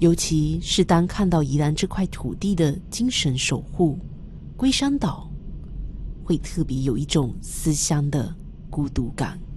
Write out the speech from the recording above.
尤其是当看到宜兰这块土地的精神守护龟山岛，会特别有一种思乡的孤独感。